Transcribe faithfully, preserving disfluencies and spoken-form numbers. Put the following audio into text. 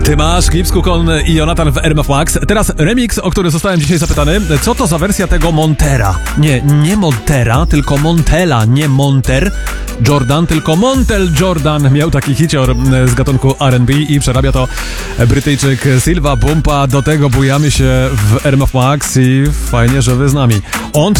Ty masz Clips Kukon i Jonathan w R M F Max. Teraz remix, o który zostałem dzisiaj zapytany. Co to za wersja tego Montera? Nie, nie Montera, tylko Montela, nie Monter Jordan, tylko Montel Jordan. Miał taki hicior z gatunku R and B i przerabia to Brytyjczyk Silva Pumpa. Do tego bujamy się w R M F Max i fajnie, że wy z nami. On